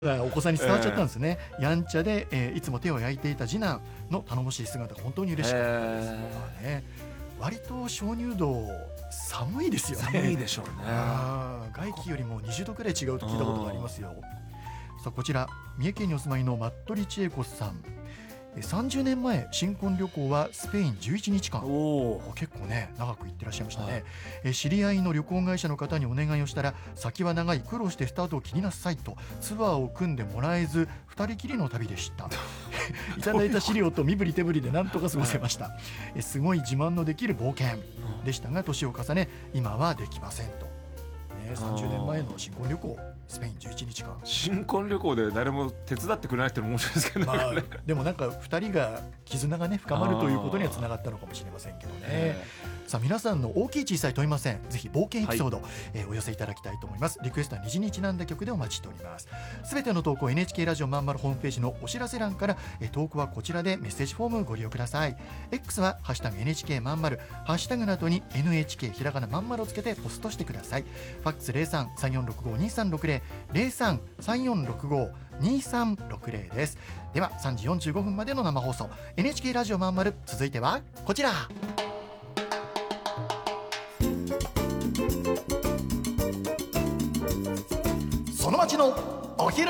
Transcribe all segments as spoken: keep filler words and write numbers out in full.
お子さんに伝わっちゃったんですね、えー、やんちゃで、えー、いつも手を焼いていた次男の頼もしい姿が本当に嬉しかったです、えーまあね、割と鍾乳洞寒いですよね。 寒いでしょうね。 外気よりもにじゅうどくらい違うと聞いたことがありますよ。さあこちら三重県にお住まいの服部千恵子さん、さんじゅうねんまえ新婚旅行はスペインじゅういちにちかん、お結構ね長く行ってらっしゃいましたね、はい、え知り合いの旅行会社の方にお願いをしたら、先は長い、苦労してスタートを切りなさいとツアーを組んでもらえずふたりきりの旅でしたいただいた資料と身振り手振りでなんとか過ごせました、はい、えすごい自慢のできる冒険でしたが、年を重ね今はできませんと、ね、さんじゅうねんまえの新婚旅行スペインじゅういちにちかん、 新婚旅行で誰も手伝ってくれないってのも面白いですけどね、まあ、 でもなんかふたりが絆がね深まるということにはつながったのかもしれませんけどね。さあ皆さんの大きい小さい問いません、ぜひ冒険エピソード、はい、えー、お寄せいただきたいと思います。リクエストは虹にちなんだ曲でお待ちしております。すべての投稿 エヌエイチケー ラジオまんまるホームページのお知らせ欄から、えー、投稿はこちらでメッセージフォームご利用ください。 X はハッシュタグ エヌエイチケー まんまる、ハッシュタグの後に エヌエイチケー ひらがなまんまるをつけてポストしてください。ファックス ゼロさん さんよんろくご にさんろくゼロ ゼロさん さんよんろくご にさんろくゼロです。ではさんじよんじゅうごふんまでの生放送 エヌエイチケー ラジオまんまる、続いてはこちら。その街のお昼。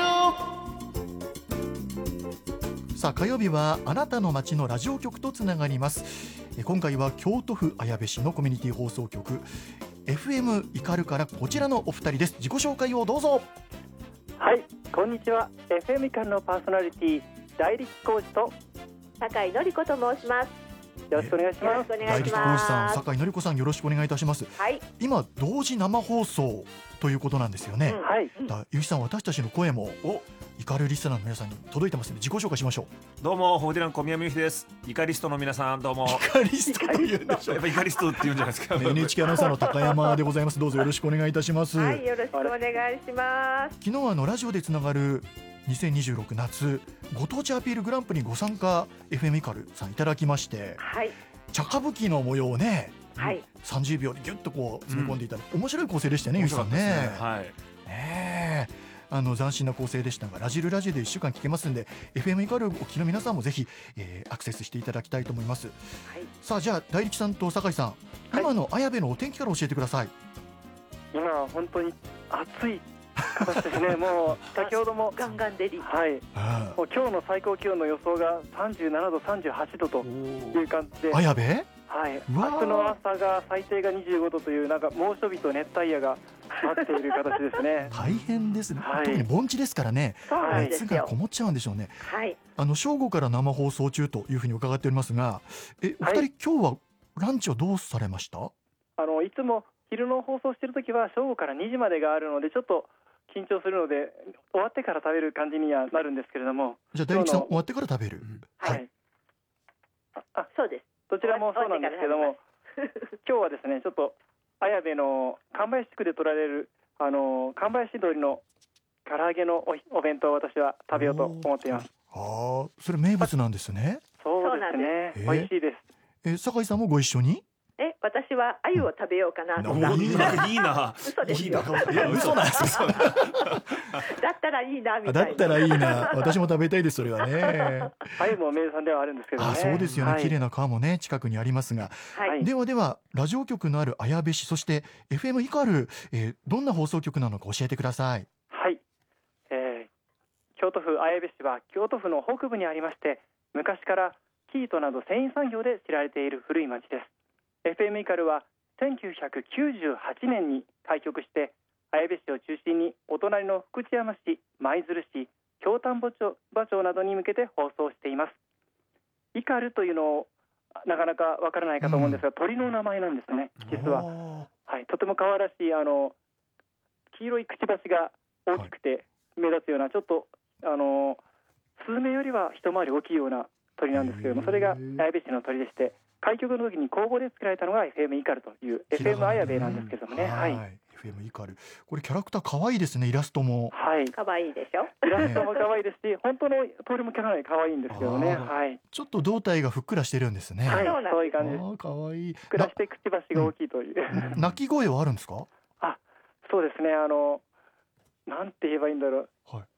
さあ火曜日はあなたの街のラジオ局とつながります。今回は京都府綾部市のコミュニティ放送局 エフエム イカルからこちらのお二人です。自己紹介をどうぞ。 はい、こんにちは。 エフエム イカルのパーソナリティ大力浩二と酒井紀子と申します。 よろしくお願いします。 大力浩二さん、酒井紀子さん、よろしくお願いいたします。 はい、 今同時生放送ということなんですよね、 うん、はい、 だゆきさん、私たちの声もおイカルリスナーの皆さんに届いてますので自己紹介しましょう。 どうもホーディラン小宮美幸です。イカリストの皆さんどうも。 イカリストというんでしょう。 やっぱイカリストって言うんじゃないですか。 エヌエイチケー アナウンサーの高山でございます。どうぞよろしくお願いいたします。 はい、よろしくお願いします。 昨日はあのラジオでつながるにせんにじゅうろく夏ご当地アピールグランプリにご参加 エフエム イカルさんいただきまして、 はい、 茶歌舞伎の模様をね、 はい、 さんじゅうびょうでギュッとこう詰め込んでいた、うん、面白い構成でしたね、ゆきさんね。 はい、 ねえ、あの斬新な構成でしたが、ラジルラジルでいっしゅうかん聞けますんで エフエム イカルお聞きの皆さんもぜひ、えー、アクセスしていただきたいと思います。はい、さあじゃあ大力さんと酒井さん、はい、今の綾部のお天気から教えてください。 今は本当に暑い形ですね。もう先ほどもガンガン照り、 はい、もう今日の最高気温の予想がさんじゅうななどさんじゅうはちどという感じで、 綾部、 はい、明日の朝が最低がにじゅうごどというなんか猛暑日と熱帯夜が待っている形ですね。 大変ですね、 はい、 特に盆地ですからね、熱がこもっちゃうんでしょうね。 はい、 あの正午から生放送中というふうに伺っておりますが、えお二人、はい、今日はランチをどうされました？ あのいつも昼の放送しているときは正午からにじまでがあるのでちょっと緊張するので終わってから食べる感じにはなるんですけれども。 じゃあ大力さん終わってから食べる、うん、 はい、 ああそうです。 どちらもそうなんですけども今日はですねちょっと綾部の神林地区で取られるあの神林通りの唐揚げの お, お弁当を私は食べようと思っています。 ああ、それ名物なんですね。 そうですね、美味しいです。 え酒井さんもご一緒に？ え私は鮎を食べようかなとか、うん、 いいな、いいな嘘ですよ。 いや嘘なんですよ。 だったらいいなみたいな。 だったらいいな、私も食べたいです、それはね。 鮎も名産ではあるんですけどね。 あ、そうですよね、はい、綺麗な川もね近くにありますが、 はい、 ではではラジオ局のある綾部市、そして エフエム イカル、えー、どんな放送局なのか教えてください。 はい、えー、京都府綾部市は京都府の北部にありまして、昔から生糸など繊維産業で知られている古い町です。 エフエム イカルはせんきゅうひゃくきゅうじゅうはちねんに開局して綾部市を中心にお隣の福知山市、舞鶴市、京丹波町などに向けて放送しています。イカルというのをなかなかわからないかと思うんですが、うん、鳥の名前なんですね、実は。はい、とても可愛らしいあの黄色いくちばしが大きくて目立つような、ちょっとあのスズメよりは一回り大きいような鳥なんですけれども、それが綾部市の鳥でして、開局の時に公募で作られたのが エフエム イカルという エフエム 綾部なんですけどもね。はい、はい、 エフエム イカル、これキャラクター可愛いですね、イラストも。 はい、 可愛いでしょ。 イラストも可愛いですし、本当の鳥もかなり可愛いんですけどね。はい、 ちょっと胴体がふっくらしてるんですね。 はい、そういう感じです。 可愛い。 ふっくらしてくちばしが大きいという、 うん、鳴き声はあるんですか？ あ、そうですね、あのなんて言えばいいんだろう、はい、